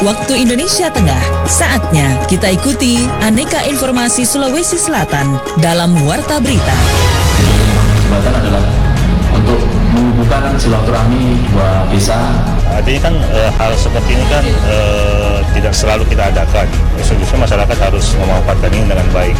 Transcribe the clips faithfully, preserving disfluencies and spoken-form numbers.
waktu Indonesia Tengah. Saatnya kita ikuti aneka informasi Sulawesi Selatan dalam Warta Berita. Jembatan adalah untuk menghubungkan silaturahmi dua desa. Artinya kan e, hal seperti ini kan e, tidak selalu kita adakan. Justru masyarakat harus memanfaatkan ini dengan baik.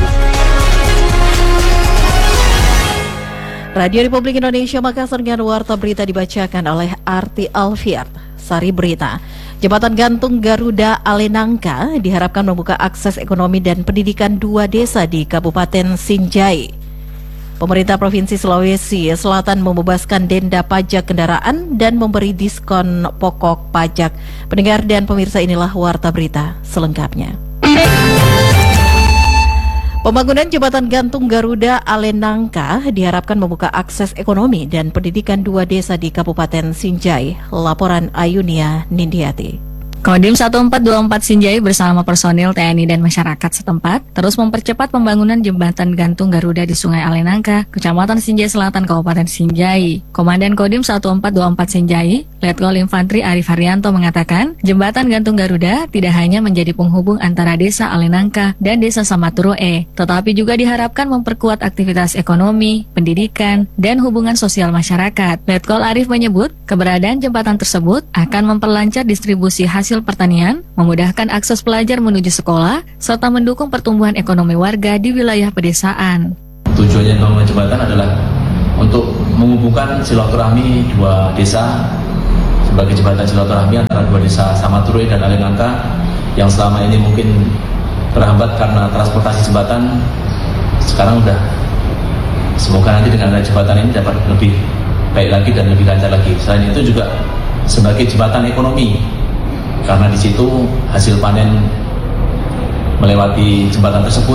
Radio Republik Indonesia Makassar dengan Warta Berita dibacakan oleh Arti Alfiar. Sari Berita. Jembatan gantung Garuda Alenangka diharapkan membuka akses ekonomi dan pendidikan dua desa di Kabupaten Sinjai. Pemerintah Provinsi Sulawesi Selatan membebaskan denda pajak kendaraan dan memberi diskon pokok pajak. Pendengar dan pemirsa, inilah Warta Berita selengkapnya. Pembangunan jembatan gantung Garuda Alenangka diharapkan membuka akses ekonomi dan pendidikan dua desa di Kabupaten Sinjai. Laporan Ayunia Nindiati. Kodim satu empat dua empat Sinjai bersama personil T N I dan masyarakat setempat terus mempercepat pembangunan jembatan gantung Garuda di Sungai Alenangka, Kecamatan Sinjai Selatan, Kabupaten Sinjai. Komandan Kodim satu empat dua empat Sinjai, Letkol Infantri Arif Haryanto mengatakan, jembatan gantung Garuda tidak hanya menjadi penghubung antara desa Alenangka dan desa Samaturoe, tetapi juga diharapkan memperkuat aktivitas ekonomi, pendidikan, dan hubungan sosial masyarakat. Letkol Arif menyebut, keberadaan jembatan tersebut akan memperlancar distribusi hasil pertanian, memudahkan akses pelajar menuju sekolah, serta mendukung pertumbuhan ekonomi warga di wilayah pedesaan. Tujuannya pembangunan jembatan adalah untuk menghubungkan silaturahmi dua desa sebagai jembatan silaturahmi antara dua desa Samaturoe dan Alenangka yang selama ini mungkin terhambat karena transportasi jembatan. Sekarang udah, semoga nanti dengan adanya jembatan ini dapat lebih baik lagi dan lebih lancar lagi. Selain itu juga sebagai jembatan ekonomi, karena di situ hasil panen melewati jembatan tersebut,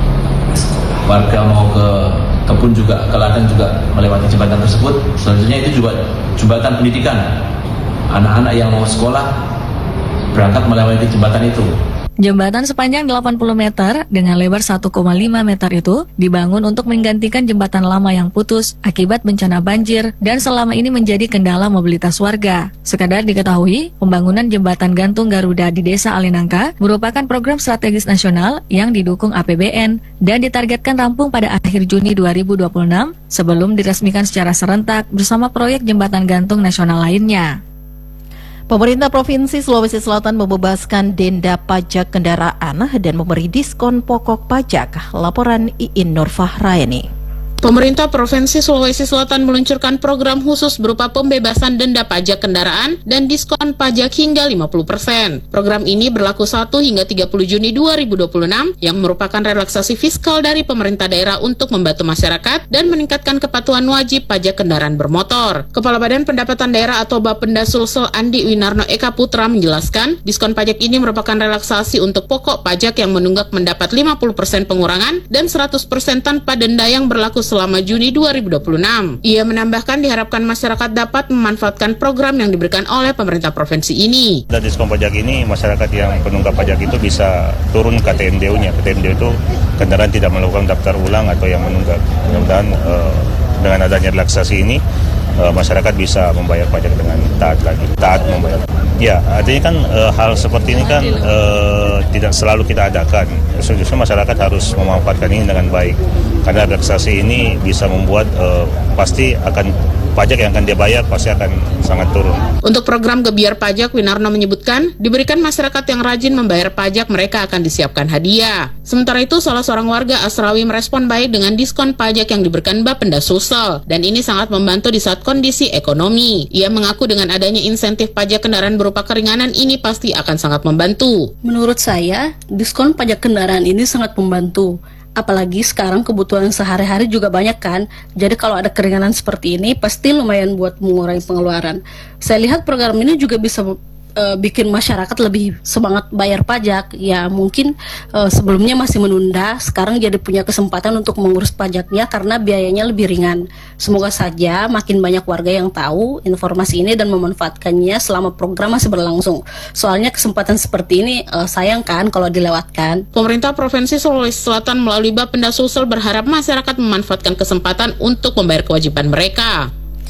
warga mau ke kebun juga, ke ladang juga melewati jembatan tersebut. Selanjutnya itu juga jembatan pendidikan, anak-anak yang mau sekolah berangkat melewati jembatan itu. Jembatan sepanjang delapan puluh meter dengan lebar satu koma lima meter itu dibangun untuk menggantikan jembatan lama yang putus akibat bencana banjir dan selama ini menjadi kendala mobilitas warga. Sekadar diketahui, pembangunan jembatan gantung Garuda di Desa Alenangka merupakan program strategis nasional yang didukung A P B N dan ditargetkan rampung pada akhir Juni dua ribu dua puluh enam sebelum diresmikan secara serentak bersama proyek jembatan gantung nasional lainnya. Pemerintah Provinsi Sulawesi Selatan membebaskan denda pajak kendaraan dan memberi diskon pokok pajak. Laporan Iin Nurfahraini. Pemerintah Provinsi Sulawesi Selatan meluncurkan program khusus berupa pembebasan denda pajak kendaraan dan diskon pajak hingga lima puluh persen. Program ini berlaku satu hingga tiga puluh Juni dua ribu dua puluh enam yang merupakan relaksasi fiskal dari pemerintah daerah untuk membantu masyarakat dan meningkatkan kepatuhan wajib pajak kendaraan bermotor. Kepala Badan Pendapatan Daerah atau Bapenda Sulsel Andi Winarno Eka Putra menjelaskan, diskon pajak ini merupakan relaksasi untuk pokok pajak yang menunggak mendapat lima puluh persen pengurangan dan seratus persen tanpa denda yang berlaku selama Juni dua ribu dua puluh enam. Ia menambahkan diharapkan masyarakat dapat memanfaatkan program yang diberikan oleh pemerintah provinsi ini. Dan diskon pajak ini, masyarakat yang penunggak pajak itu bisa turun K T M D U-nya. K T M D U itu kendaraan tidak melakukan daftar ulang atau yang menunggak. Mudah-mudahan uh, dengan adanya relaksasi ini, uh, masyarakat bisa membayar pajak dengan taat lagi. Taat membayar. Ya, artinya kan uh, hal seperti ini kan uh, tidak selalu kita adakan. Justru masyarakat harus memanfaatkan ini dengan baik. Karena relaksasi ini bisa membuat uh, pasti akan pajak yang akan dia bayar pasti akan sangat turun. Untuk program Gebiar Pajak, Winarno menyebutkan diberikan masyarakat yang rajin membayar pajak mereka akan disiapkan hadiah. Sementara itu, salah seorang warga Asrawi merespon baik dengan diskon pajak yang diberikan Bapenda Sulsel dan ini sangat membantu di saat kondisi ekonomi. Ia mengaku dengan adanya insentif pajak kendaraan berupa keringanan ini pasti akan sangat membantu. Menurut saya, diskon pajak kendaraan ini sangat membantu. Apalagi sekarang kebutuhan sehari-hari juga banyak kan. Jadi kalau ada keringanan seperti ini pasti lumayan buat mengurangi pengeluaran. Saya lihat program ini juga bisa uh, bikin masyarakat lebih semangat bayar pajak. Ya mungkin uh, sebelumnya masih menunda, sekarang jadi punya kesempatan untuk mengurus pajaknya karena biayanya lebih ringan. Semoga saja makin banyak warga yang tahu informasi ini dan memanfaatkannya selama program masih berlangsung. Soalnya kesempatan seperti ini uh, sayang kan kalau dilewatkan. Pemerintah Provinsi Sulawesi Selatan melalui Bapenda Sulsel berharap masyarakat memanfaatkan kesempatan untuk membayar kewajiban mereka.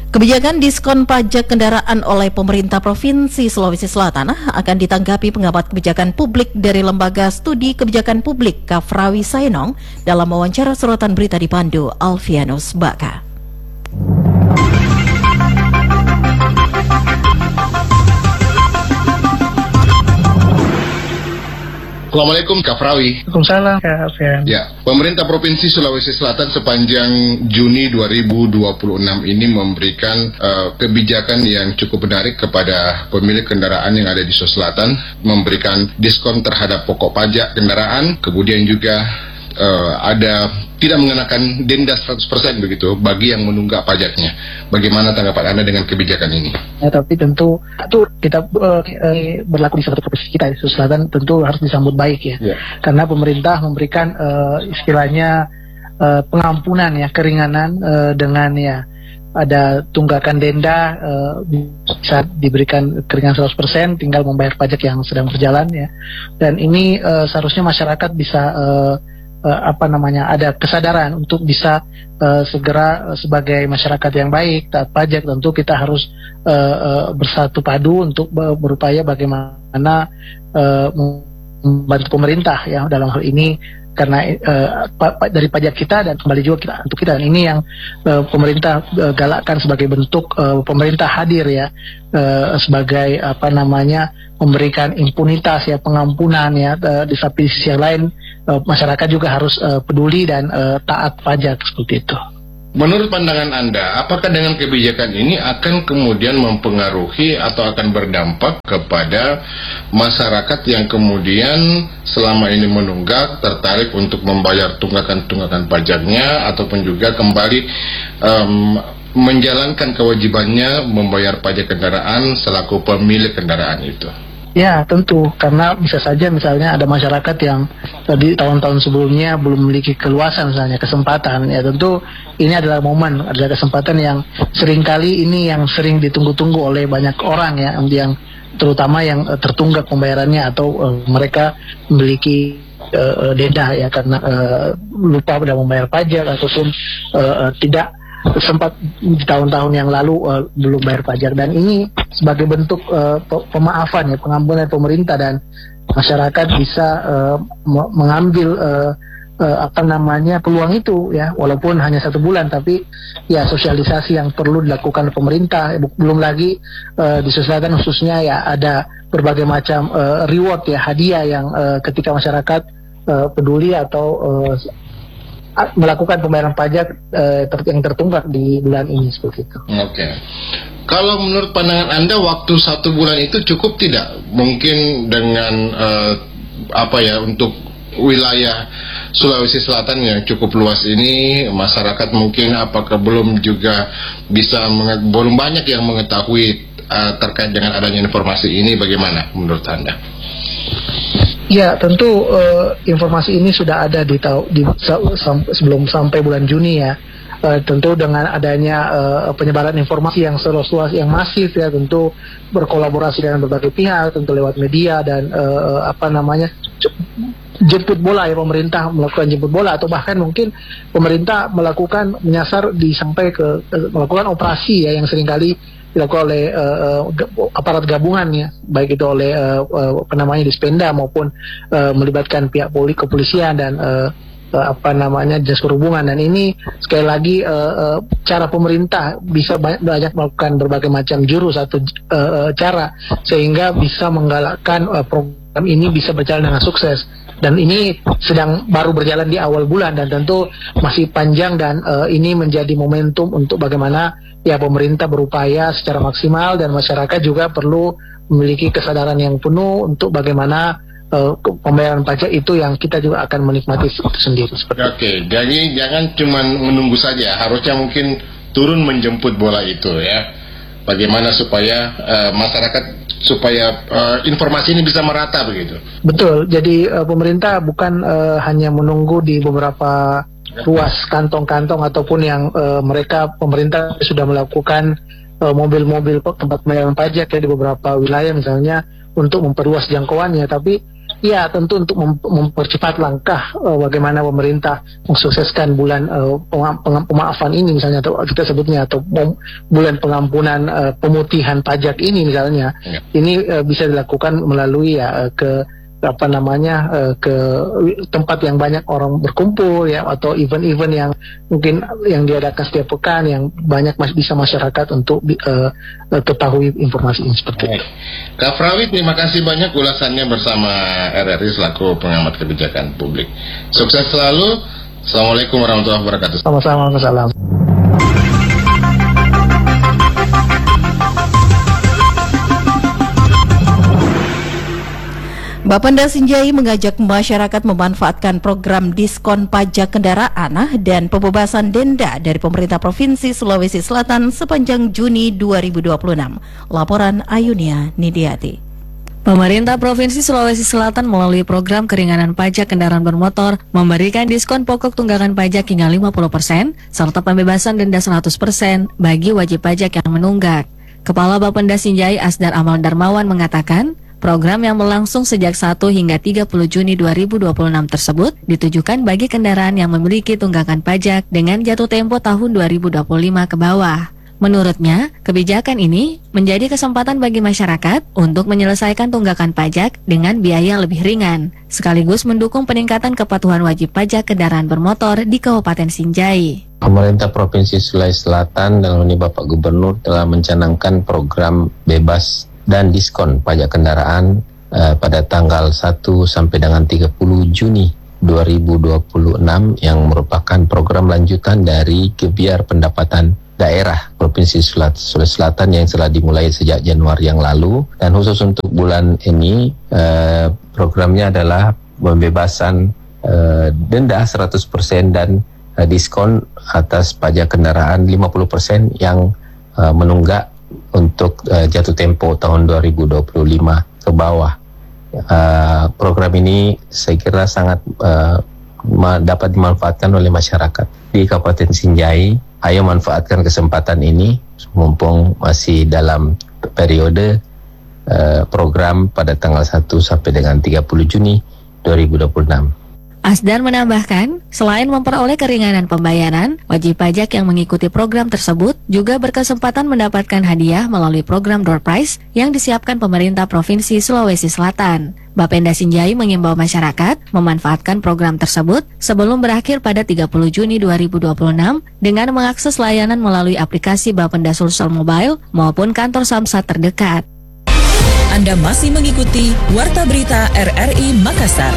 Kebijakan diskon pajak kendaraan oleh pemerintah Provinsi Sulawesi Selatan akan ditanggapi pengamat kebijakan publik dari Lembaga Studi Kebijakan Publik Kafrawi Saenong dalam wawancara sorotan berita di Pandu Alfianus Baka. Assalamualaikum Kak Frawi. Waalaikumsalam Kak Fian. Ya, pemerintah Provinsi Sulawesi Selatan sepanjang Juni dua ribu dua puluh enam ini memberikan uh, kebijakan yang cukup menarik kepada pemilik kendaraan yang ada di Sulawesi Selatan, memberikan diskon terhadap pokok pajak kendaraan, kemudian juga uh, ada tidak mengenakan denda seratus persen begitu bagi yang menunggak pajaknya. Bagaimana tanggapan Anda dengan kebijakan ini? Ya, tapi tentu itu kita uh, berlaku di satu provinsi kita di Sulawesi Selatan tentu harus disambut baik ya. Ya. Karena pemerintah memberikan uh, istilahnya uh, pengampunan ya, keringanan uh, dengan ya ada tunggakan denda uh, bisa diberikan keringanan seratus persen tinggal membayar pajak yang sedang berjalan ya. Dan ini uh, seharusnya masyarakat bisa uh, Uh, apa namanya ada kesadaran untuk bisa uh, segera uh, sebagai masyarakat yang baik taat pajak. Tentu kita harus uh, uh, bersatu padu untuk uh, berupaya bagaimana uh, membantu pemerintah ya dalam hal ini, karena uh, pa, pa, dari pajak kita dan kembali juga kita untuk kita, dan ini yang uh, pemerintah uh, galakkan sebagai bentuk uh, pemerintah hadir ya uh, sebagai apa namanya memberikan impunitas ya, pengampunan ya. Uh, di sisi yang lain uh, masyarakat juga harus uh, peduli dan uh, taat pajak seperti itu. Menurut pandangan Anda, apakah dengan kebijakan ini akan kemudian mempengaruhi atau akan berdampak kepada masyarakat yang kemudian selama ini menunggak, tertarik untuk membayar tunggakan-tunggakan pajaknya, ataupun juga kembali um, menjalankan kewajibannya membayar pajak kendaraan selaku pemilik kendaraan itu? Ya tentu, karena bisa saja misalnya ada masyarakat yang di tahun-tahun sebelumnya belum memiliki keluasan misalnya kesempatan, ya tentu ini adalah momen, adalah kesempatan yang seringkali ini yang sering ditunggu-tunggu oleh banyak orang ya, yang terutama yang uh, tertunggak pembayarannya atau uh, mereka memiliki uh, denda ya karena uh, lupa pada membayar pajak ataupun uh, uh, tidak sempat di tahun-tahun yang lalu uh, belum bayar pajak. Dan ini sebagai bentuk uh, pemaafan ya, pengampunan pemerintah, dan masyarakat bisa uh, mengambil uh, uh, apa namanya peluang itu ya, walaupun hanya satu bulan, tapi ya sosialisasi yang perlu dilakukan pemerintah. Belum lagi uh, di Sulawesi Selatan khususnya ya ada berbagai macam uh, reward ya, hadiah yang uh, ketika masyarakat uh, peduli atau uh, melakukan pembayaran pajak uh, yang tertunggak di bulan ini seperti itu. Oke. Okay. Kalau menurut pandangan Anda waktu satu bulan itu cukup tidak? Mungkin dengan uh, apa ya, untuk wilayah Sulawesi Selatan yang cukup luas ini, masyarakat mungkin apakah belum juga bisa belum banyak yang mengetahui uh, terkait dengan adanya informasi ini, bagaimana menurut Anda? Ya tentu uh, informasi ini sudah ada di, di sam, sebelum sampai bulan Juni ya. Uh, tentu dengan adanya uh, penyebaran informasi yang seluas-luas, yang masif ya, tentu berkolaborasi dengan berbagai pihak, tentu lewat media dan uh, apa namanya jemput bola ya, pemerintah melakukan jemput bola, atau bahkan mungkin pemerintah melakukan menyasar di sampai ke uh, melakukan operasi ya yang seringkali dilakukan oleh uh, uh, aparat gabungan ya, baik itu oleh uh, uh, apa namanya Dispenda maupun uh, melibatkan pihak poli kepolisian dan uh, uh, apa namanya dinas perhubungan. Dan ini sekali lagi uh, uh, cara pemerintah bisa banyak, banyak melakukan berbagai macam jurus atau uh, cara sehingga bisa menggalakkan uh, program ini bisa berjalan dengan sukses. Dan ini sedang baru berjalan di awal bulan dan tentu masih panjang, dan uh, ini menjadi momentum untuk bagaimana ya pemerintah berupaya secara maksimal, dan masyarakat juga perlu memiliki kesadaran yang penuh untuk bagaimana uh, pembayaran pajak itu yang kita juga akan menikmati itu sendiri. Oke, jadi jangan cuma menunggu saja, harusnya mungkin turun menjemput bola itu ya. Bagaimana supaya uh, masyarakat supaya uh, informasi ini bisa merata begitu. Betul. Jadi uh, pemerintah bukan uh, hanya menunggu di beberapa ruas kantong-kantong ataupun yang uh, mereka pemerintah sudah melakukan uh, mobil-mobil tempat pembayaran pajak ya di beberapa wilayah misalnya untuk memperluas jangkauannya, tapi Ya, tentu untuk mem- mempercepat langkah uh, bagaimana pemerintah mensukseskan bulan uh, pema- pema- pemaafan ini misalnya, atau kita sebutnya atau pem- bulan pengampunan uh, pemutihan pajak ini misalnya. Ya. Ini uh, bisa dilakukan melalui ya uh, ke apa namanya uh, ke tempat yang banyak orang berkumpul ya, atau event-event yang mungkin yang diadakan setiap pekan yang banyak mas- bisa masyarakat untuk uh, ketahui informasi ini seperti itu. Kak Frawi, terima kasih banyak ulasannya bersama R R I selaku pengamat kebijakan publik. Sukses selalu. Assalamualaikum warahmatullahi wabarakatuh. Sama-sama, salam. Bapenda Sinjai mengajak masyarakat memanfaatkan program diskon pajak kendaraan dan pembebasan denda dari pemerintah Provinsi Sulawesi Selatan sepanjang Juni dua ribu dua puluh enam. Laporan Ayunia Nidiati. Pemerintah Provinsi Sulawesi Selatan melalui program keringanan pajak kendaraan bermotor memberikan diskon pokok tunggakan pajak hingga lima puluh persen serta pembebasan denda seratus persen bagi wajib pajak yang menunggak. Kepala Bapenda Sinjai Asdar Amal Darmawan mengatakan, program yang berlangsung sejak satu hingga tiga puluh Juni dua ribu dua puluh enam tersebut ditujukan bagi kendaraan yang memiliki tunggakan pajak dengan jatuh tempo tahun dua ribu dua puluh lima ke bawah. Menurutnya, kebijakan ini menjadi kesempatan bagi masyarakat untuk menyelesaikan tunggakan pajak dengan biaya lebih ringan, sekaligus mendukung peningkatan kepatuhan wajib pajak kendaraan bermotor di Kabupaten Sinjai. Pemerintah Provinsi Sulawesi Selatan dalam ini Bapak Gubernur telah mencanangkan program bebas dan diskon pajak kendaraan uh, pada tanggal satu sampai dengan tiga puluh Juni dua ribu dua puluh enam yang merupakan program lanjutan dari Gebiar Pendapatan Daerah Provinsi Sulawesi Selatan yang telah dimulai sejak Januari yang lalu, dan khusus untuk bulan ini uh, programnya adalah pembebasan uh, denda seratus persen dan uh, diskon atas pajak kendaraan lima puluh persen yang uh, menunggak untuk uh, jatuh tempo tahun dua ribu dua puluh lima ke bawah. Uh, program ini saya kira sangat uh, ma- dapat dimanfaatkan oleh masyarakat di Kabupaten Sinjai. Ayo manfaatkan kesempatan ini mumpung masih dalam periode uh, program pada tanggal satu sampai dengan tiga puluh Juni dua ribu dua puluh enam. Asdar menambahkan, selain memperoleh keringanan pembayaran, wajib pajak yang mengikuti program tersebut juga berkesempatan mendapatkan hadiah melalui program door prize yang disiapkan pemerintah Provinsi Sulawesi Selatan. Bapenda Sinjai mengimbau masyarakat memanfaatkan program tersebut sebelum berakhir pada tiga puluh Juni dua ribu dua puluh enam dengan mengakses layanan melalui aplikasi Bapenda Sulsel Mobile maupun kantor Samsat terdekat. Anda masih mengikuti Warta Berita R R I Makassar.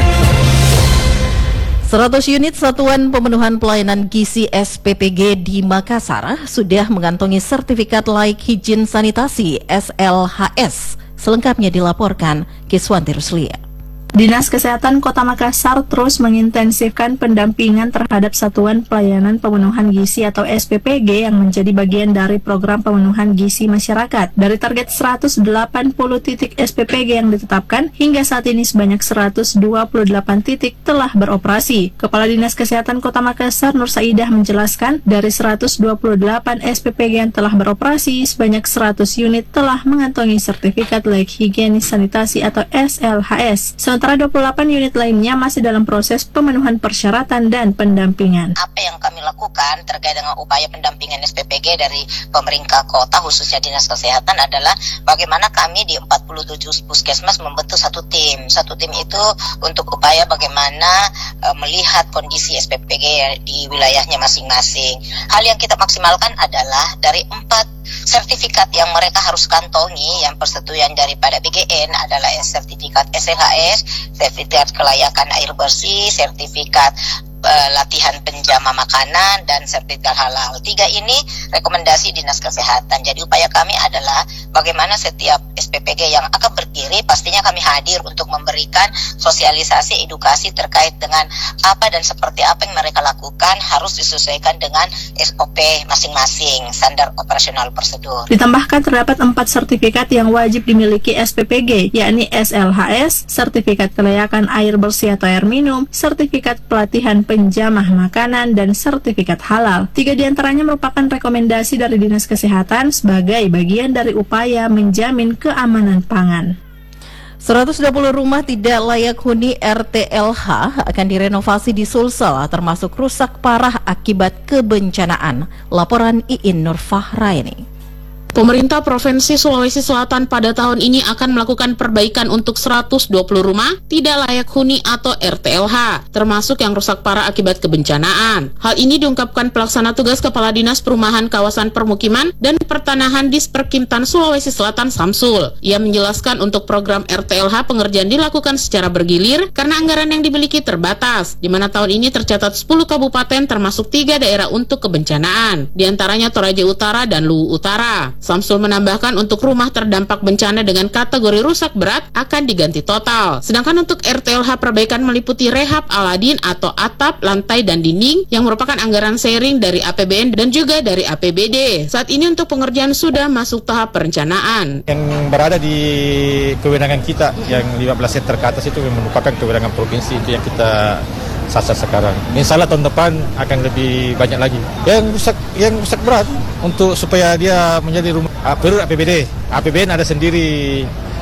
seratus unit Satuan Pemenuhan Pelayanan Gizi S P P G di Makassar sudah mengantongi sertifikat layak higien sanitasi S L H S. Selengkapnya dilaporkan Kiswanti Ruslia. Dinas Kesehatan Kota Makassar terus mengintensifkan pendampingan terhadap Satuan Pelayanan Pemenuhan Gizi atau S P P G yang menjadi bagian dari program pemenuhan gizi masyarakat. Dari target seratus delapan puluh titik S P P G yang ditetapkan, hingga saat ini sebanyak seratus dua puluh delapan titik telah beroperasi. Kepala Dinas Kesehatan Kota Makassar Nur Saidah menjelaskan, dari seratus dua puluh delapan S P P G yang telah beroperasi, sebanyak seratus unit telah mengantongi sertifikat layak higienis sanitasi atau S L H S. Sementara dua puluh delapan unit lainnya masih dalam proses pemenuhan persyaratan dan pendampingan. Apa yang kami lakukan terkait dengan upaya pendampingan S P P G dari pemerintah kota, khususnya Dinas Kesehatan, adalah bagaimana kami di empat puluh tujuh puskesmas membentuk satu tim. Satu tim itu untuk upaya bagaimana e, melihat kondisi S P P G di wilayahnya masing-masing. Hal yang kita maksimalkan adalah dari empat sertifikat yang mereka harus kantongi, yang persetujuan daripada B G N adalah sertifikat S L H S, sertifikat kelayakan air bersih, sertifikat uh, latihan penjama makanan, dan sertifikat halal. Tiga ini rekomendasi Dinas Kesehatan. Jadi upaya kami adalah bagaimana setiap S P P G yang akan berdiri, pastinya kami hadir untuk memberikan sosialisasi edukasi terkait dengan apa dan seperti apa yang mereka lakukan harus disesuaikan dengan S O P masing-masing, standar operasional prosedur. Ditambahkan terdapat empat sertifikat yang wajib dimiliki S P P G, yakni S L H S, sertifikat kelayakan air bersih atau air minum, sertifikat pelatihan penjamah makanan, dan sertifikat halal. Tiga diantaranya merupakan rekomendasi dari Dinas Kesehatan sebagai bagian dari upaya menjamin keamanan pangan. seratus dua puluh rumah tidak layak huni R T L H akan direnovasi di Sulsel, termasuk rusak parah akibat kebencanaan. Laporan Iin Nurfahraini. Pemerintah Provinsi Sulawesi Selatan pada tahun ini akan melakukan perbaikan untuk seratus dua puluh rumah tidak layak huni atau R T L H, termasuk yang rusak parah akibat kebencanaan. Hal ini diungkapkan pelaksana tugas Kepala Dinas Perumahan Kawasan Permukiman dan Pertanahan Disperkintan Sulawesi Selatan Samsul. Ia menjelaskan untuk program R T L H pengerjaan dilakukan secara bergilir karena anggaran yang dimiliki terbatas, di mana tahun ini tercatat sepuluh kabupaten termasuk tiga daerah untuk kebencanaan, diantaranya Toraja Utara dan Luwu Utara. Samsul menambahkan untuk rumah terdampak bencana dengan kategori rusak berat akan diganti total. Sedangkan untuk R T L H perbaikan meliputi rehab aladin atau atap, lantai, dan dinding yang merupakan anggaran sharing dari A P B N dan juga dari A P B D. Saat ini untuk pengerjaan sudah masuk tahap perencanaan. Yang berada di kewenangan kita yang lima belas hektar ke atas itu merupakan kewenangan provinsi, itu yang kita sasar sekarang. Insya Allah tahun depan akan lebih banyak lagi. Yang rusak, yang rusak berat untuk supaya dia menjadi rumah. Perlu A P B D, A P B N ada sendiri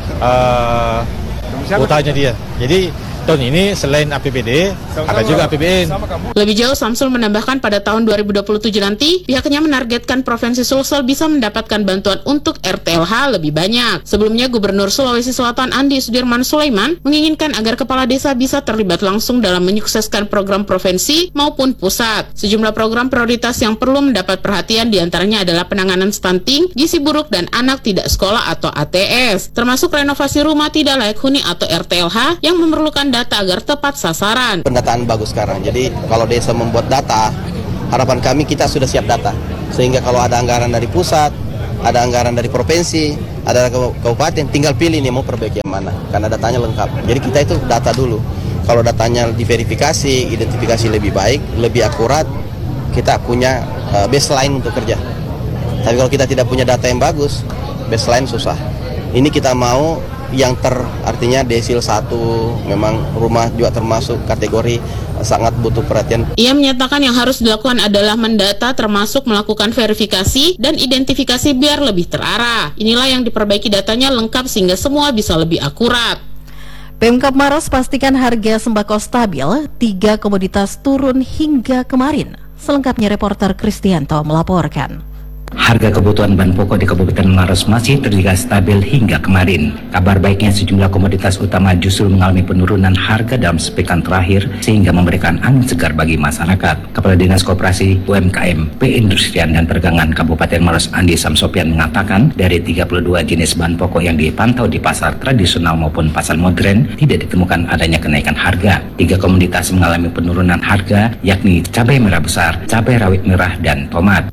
uh, kuotanya dia. Jadi tahun ini selain A P B D ada juga A P B N. Lebih jauh, Samsul menambahkan pada tahun dua ribu dua puluh tujuh nanti pihaknya menargetkan Provinsi Sulsel bisa mendapatkan bantuan untuk R T L H lebih banyak. Sebelumnya Gubernur Sulawesi Selatan Andi Sudirman Sulaiman menginginkan agar kepala desa bisa terlibat langsung dalam menyukseskan program provinsi maupun pusat. Sejumlah program prioritas yang perlu mendapat perhatian diantaranya adalah penanganan stunting, gizi buruk, dan anak tidak sekolah atau A T S, termasuk renovasi rumah tidak layak huni atau R T L H yang memerlukan data agar tepat sasaran. Pendataan bagus sekarang, jadi kalau desa membuat data, harapan kami kita sudah siap data, sehingga kalau ada anggaran dari pusat, ada anggaran dari provinsi, ada kabupaten, tinggal pilih nih mau perbaiki yang mana, karena datanya lengkap. Jadi kita itu data dulu, kalau datanya diverifikasi, identifikasi lebih baik, lebih akurat, kita punya uh, baseline untuk kerja. Tapi kalau kita tidak punya data yang bagus, baseline susah. Ini kita mau yang ter artinya desil satu, memang rumah juga termasuk kategori sangat butuh perhatian. Ia menyatakan yang harus dilakukan adalah mendata termasuk melakukan verifikasi dan identifikasi biar lebih terarah. Inilah yang diperbaiki datanya lengkap sehingga semua bisa lebih akurat. Pemkab Maros pastikan harga sembako stabil, tiga komoditas turun hingga kemarin. Selengkapnya reporter Kristianto melaporkan. Harga kebutuhan bahan pokok di Kabupaten Maros masih terjaga stabil hingga kemarin. Kabar baiknya sejumlah komoditas utama justru mengalami penurunan harga dalam sepekan terakhir sehingga memberikan angin segar bagi masyarakat. Kepala Dinas Koperasi, U M K M, Perindustrian dan Perdagangan Kabupaten Maros Andi Samsopian mengatakan dari tiga puluh dua jenis bahan pokok yang dipantau di pasar tradisional maupun pasar modern tidak ditemukan adanya kenaikan harga. Tiga komoditas mengalami penurunan harga yakni cabai merah besar, cabai rawit merah, dan tomat.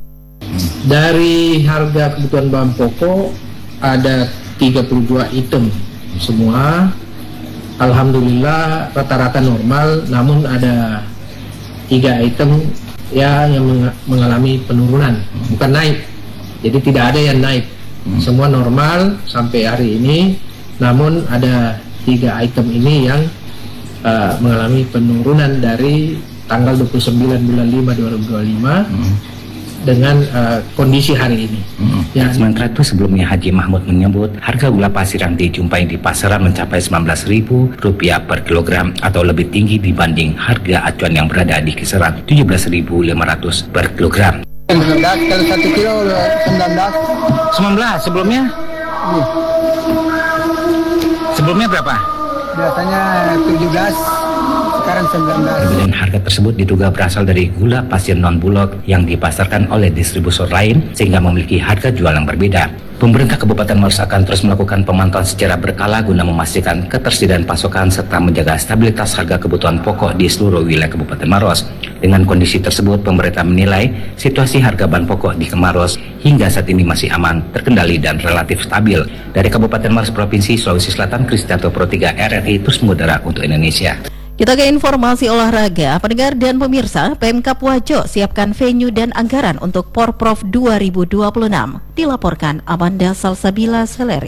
Dari harga kebutuhan bahan pokok ada tiga puluh dua item semua, alhamdulillah rata-rata normal, namun ada tiga item ya yang mengalami penurunan, bukan naik. Jadi tidak ada yang naik, semua normal sampai hari ini, namun ada tiga item ini yang uh, mengalami penurunan dari tanggal dua puluh sembilan bulan lima dua ribu dua puluh lima hmm. dengan uh, kondisi hari ini. Hmm. Ya. Sementara itu sebelumnya Haji Mahmud menyebut harga gula pasir yang dijumpai di pasaran mencapai sembilan belas ribu rupiah per kilogram atau lebih tinggi dibanding harga acuan yang berada di kisaran tujuh belas ribu lima ratus per kilogram. sembilan belas kalau satu kilo sembilan belas. sembilan belas sebelumnya? Hmm. Sebelumnya berapa? Biasanya tujuh belas. Sekarang sembilan belas. Perbedaan harga tersebut diduga berasal dari gula pasir non-bulog yang dipasarkan oleh distributor lain sehingga memiliki harga jual yang berbeda. Pemerintah Kabupaten Maros akan terus melakukan pemantauan secara berkala guna memastikan ketersediaan pasokan serta menjaga stabilitas harga kebutuhan pokok di seluruh wilayah Kabupaten Maros. Dengan kondisi tersebut, pemerintah menilai situasi harga bahan pokok di Maros hingga saat ini masih aman, terkendali dan relatif stabil. Dari Kabupaten Maros Provinsi Sulawesi Selatan, Kristianto Pro tiga R R I terus mengudara untuk Indonesia. Kita ke informasi olahraga, pendengar dan pemirsa. Pemkab Wajo siapkan venue dan anggaran untuk Porprov dua ribu dua puluh enam. Dilaporkan Amanda Salsabila Seleri.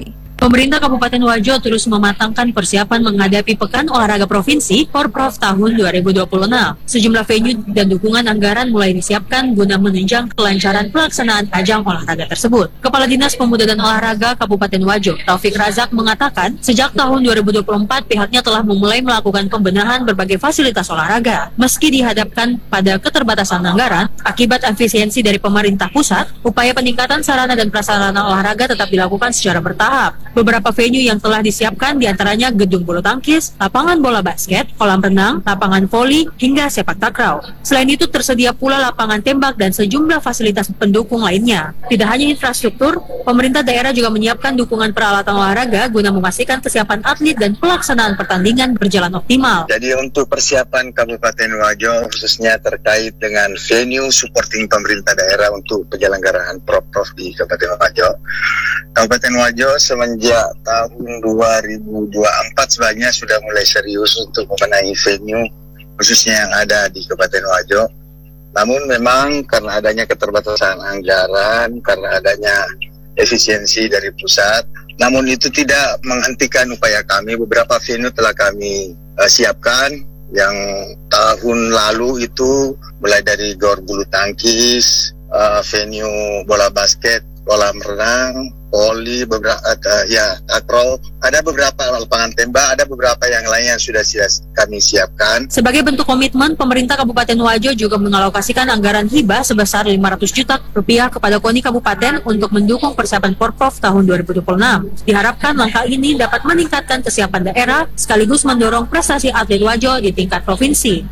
Pemerintah Kabupaten Wajo terus mematangkan persiapan menghadapi Pekan Olahraga Provinsi Porprov tahun dua ribu dua puluh enam. Sejumlah venue dan dukungan anggaran mulai disiapkan guna menunjang kelancaran pelaksanaan ajang olahraga tersebut. Kepala Dinas Pemuda dan Olahraga Kabupaten Wajo, Taufik Razak, mengatakan sejak tahun dua ribu dua puluh empat pihaknya telah memulai melakukan pembenahan berbagai fasilitas olahraga. Meski dihadapkan pada keterbatasan anggaran akibat efisiensi dari pemerintah pusat, upaya peningkatan sarana dan prasarana olahraga tetap dilakukan secara bertahap. Beberapa venue yang telah disiapkan diantaranya gedung bulu tangkis, lapangan bola basket, kolam renang, lapangan voli, hingga sepak takraw. Selain itu tersedia pula lapangan tembak dan sejumlah fasilitas pendukung lainnya. Tidak hanya infrastruktur, pemerintah daerah juga menyiapkan dukungan peralatan olahraga guna memastikan kesiapan atlet dan pelaksanaan pertandingan berjalan optimal. Jadi untuk persiapan Kabupaten Wajo khususnya terkait dengan venue supporting pemerintah daerah untuk penyelenggaraan Porprov di Kabupaten Wajo, Kabupaten Wajo semenjak Sejak tahun dua ribu dua puluh empat sebenarnya sudah mulai serius untuk membenahi venue khususnya yang ada di Kabupaten Wajo. Namun memang karena adanya keterbatasan anggaran, karena adanya efisiensi dari pusat, namun itu tidak menghentikan upaya kami. Beberapa venue telah kami uh, siapkan. Yang tahun lalu itu mulai dari gor bulu tangkis, uh, venue bola basket, kolam renang, voli, beberapa uh, ya takraw, ada beberapa lapangan tembak, ada beberapa yang lain yang sudah kami siapkan. Sebagai bentuk komitmen, pemerintah Kabupaten Wajo juga mengalokasikan anggaran hibah sebesar lima ratus juta rupiah kepada KONI Kabupaten untuk mendukung persiapan Porprov tahun dua ribu dua puluh enam. Diharapkan langkah ini dapat meningkatkan kesiapan daerah sekaligus mendorong prestasi atlet Wajo di tingkat provinsi.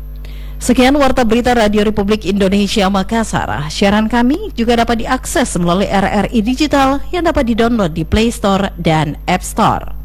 Sekian Warta Berita Radio Republik Indonesia Makassar. Siaran kami juga dapat diakses melalui R R I Digital yang dapat didownload di Play Store dan App Store.